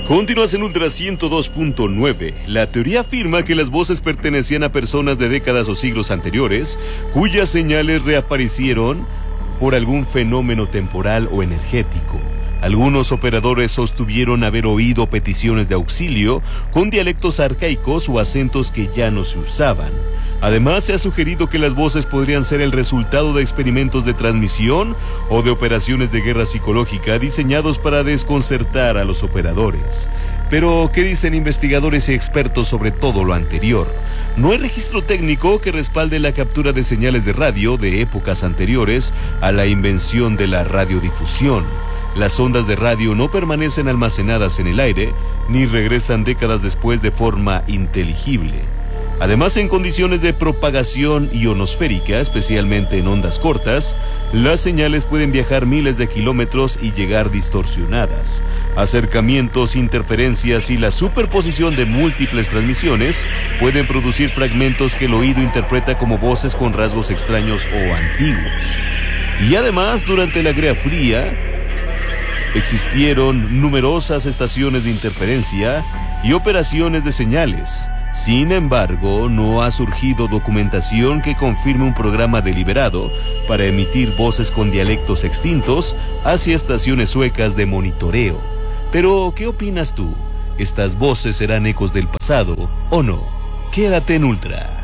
Continúas en Ultra 102.9. La teoría afirma que las voces pertenecían a personas de décadas o siglos anteriores, cuyas señales reaparecieron por algún fenómeno temporal o energético. Algunos operadores sostuvieron haber oído peticiones de auxilio con dialectos arcaicos o acentos que ya no se usaban. Además, se ha sugerido que las voces podrían ser el resultado de experimentos de transmisión o de operaciones de guerra psicológica diseñados para desconcertar a los operadores. Pero, ¿qué dicen investigadores y expertos sobre todo lo anterior? No hay registro técnico que respalde la captura de señales de radio de épocas anteriores a la invención de la radiodifusión. Las ondas de radio no permanecen almacenadas en el aire, ni regresan décadas después de forma inteligible. Además, en condiciones de propagación ionosférica, especialmente en ondas cortas, las señales pueden viajar miles de kilómetros y llegar distorsionadas. Acercamientos, interferencias y la superposición de múltiples transmisiones pueden producir fragmentos que el oído interpreta como voces con rasgos extraños o antiguos. Y además, durante la Guerra Fría, existieron numerosas estaciones de interferencia y operaciones de señales. Sin embargo, no ha surgido documentación que confirme un programa deliberado para emitir voces con dialectos extintos hacia estaciones suecas de monitoreo. Pero, ¿qué opinas tú? ¿Estas voces serán ecos del pasado o no? Quédate en Ultra.